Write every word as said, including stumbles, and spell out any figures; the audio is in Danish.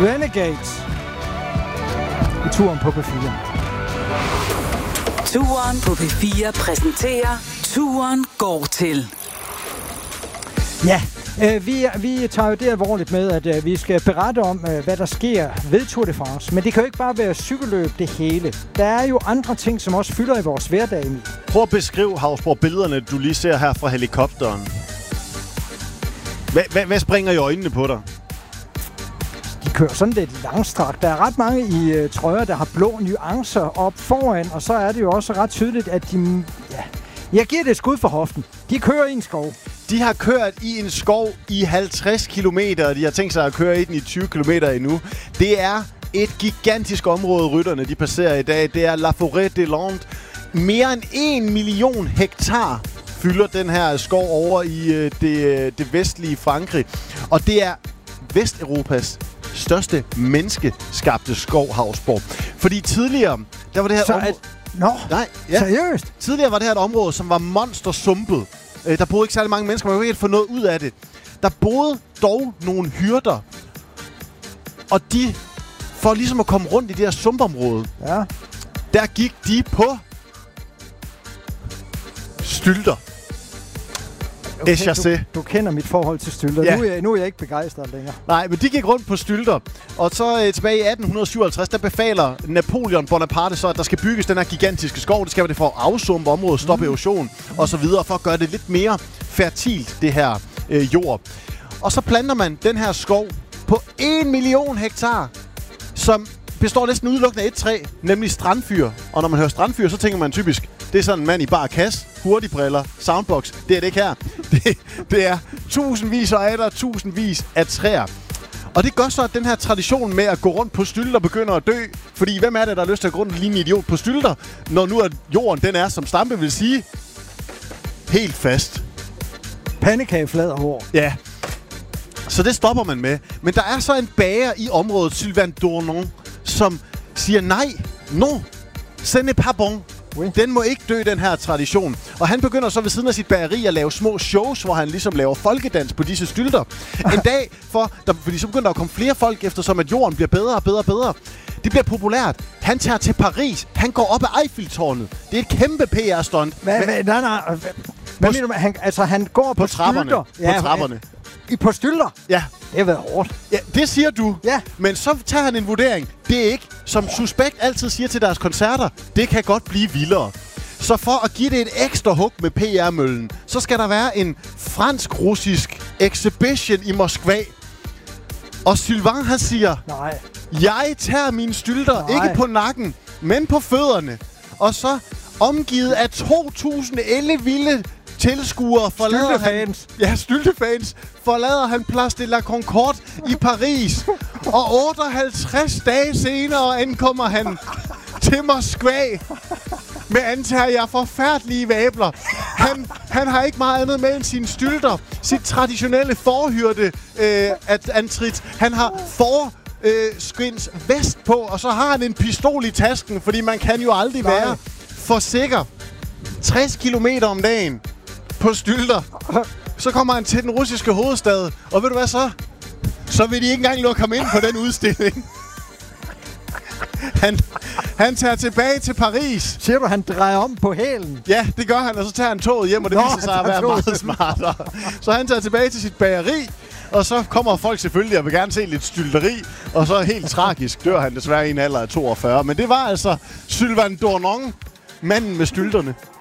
Renegades i turen på P fire. Turen på P fire præsenterer Turen går til. Ja, øh, vi, vi tager jo det alvorligt med, at øh, vi skal berette om, øh, hvad der sker ved Tour de France. Men det kan jo ikke bare være cykelløb det hele. Der er jo andre ting, som også fylder i vores hverdag. Prøv at beskrive, Hausborg, billederne, du lige ser her fra helikopteren. Hvad, hvad, hvad springer i øjnene på dig? De kører sådan lidt langstrakt. Der er ret mange i øh, trøjer, der har blå nuancer op foran, og så er det jo også ret tydeligt, at de... Ja, jeg giver det et skud for hoften. De kører i en skov. De har kørt i en skov i halvtreds kilometer, og de har tænkt sig at køre i den i tyve kilometer endnu. Det er et gigantisk område, rytterne de passerer i dag. Det er La Forêt des Landes. Mere end en million hektar fylder den her skov over i øh, det, det vestlige Frankrig. Og det er Vesteuropas største menneskeskabte skov, Hausborg. Fordi tidligere, der var det her Så område... at... Nå, Nej, ja. seriøst? Tidligere var det her et område, som var monstersumpet. Øh, der boede ikke særlig mange mennesker, man kunne ikke få noget ud af det. Der boede dog nogle hyrder. Og de, for ligesom at komme rundt i det her sumpområde, Ja. der gik de på stylter. Okay, Echassé. du, du kender mit forhold til stylter. Ja. Nu, er jeg, nu er jeg ikke begejstret længere. Nej, men de gik rundt på stylter. Og så øh, tilbage i atten syvoghalvtreds, der befaler Napoleon Bonaparte så, at der skal bygges den her gigantiske skov. Det skal være det for at afsumpe området, stoppe mm. erosion og så videre, for at gøre det lidt mere fertilt, det her øh, jord. Og så planter man den her skov på en million hektar, som består næsten udelukkende af et træ, nemlig strandfyr. Og når man hører strandfyr, så tænker man typisk, det er sådan en mand i bar kasse, hurtigbriller, soundbox. Det er det ikke her. Det, det er tusindvis og atter tusindvis af træer. Og det gør så, at den her tradition med at gå rundt på stylter begynder at dø. Fordi hvem er det, der har lyst til at gå rundt og ligne en idiot på stylter, når nu at jorden den er, som Stampe vil sige, helt fast. Pandekage, flad og hår. Ja. Så det stopper man med. Men der er så en bager i området, Sylvain Dournon, som siger nej, non, ce n'est pas bon. Oui. Den må ikke dø, den her tradition. Og han begynder så ved siden af sit bageri at lave små shows, hvor han ligesom laver folkedans på disse stylter. En dag, for, der, fordi så begynder der at komme flere folk, eftersom at jorden bliver bedre og bedre og bedre. Det bliver populært. Han tager til Paris. Han går op ad Eiffeltårnet. Det er et kæmpe P R-stunt. Hvad, hvad, nej, nej. Hvad mener du? Han, altså, han går på, På trapperne. stylter. Ja, på trapperne. I på stylter? Ja. Det har været hårdt. Ja, det siger du. Ja. Men så tager han en vurdering. Det er ikke, som Suspekt altid siger til deres koncerter, det kan godt blive vildere. Så for at give det et ekstra hug med P R-møllen, så skal der være en fransk-russisk exhibition i Moskva. Og Sylvain, han siger, Nej. jeg tager mine stylter, Nej. ikke på nakken, men på fødderne. Og så omgivet af to tusind ellevilde tilskuere forlader han, ja, styltefans, forlader han Place de la Concorde i Paris. Og otteoghalvtreds dage senere ankommer han til Moskva med, antager jeg, forfærdelige væbler. Han, han har ikke meget andet med end sine stylter, sit traditionelle forhyrte øh, at antrit. Han har for øh, skins vest på, og så har han en pistol i tasken, fordi man kan jo aldrig Nej. være for sikker. tres kilometer om dagen på stylter. Så kommer han til den russiske hovedstad, og ved du hvad så? Så vil de ikke engang lukke ham ind på den udstilling. Han, han tager tilbage til Paris. Siger du, han drejer om på hælen? Ja, det gør han, og så tager han toget hjem, og det Nå, viser sig han at tager være toget. meget smartere. Så han tager tilbage til sit bageri, og så kommer folk selvfølgelig og vil gerne se lidt stylteri, og så helt tragisk dør han desværre i en alder af toogfyrre. Men det var altså Sylvain Dournon, manden med stylterne.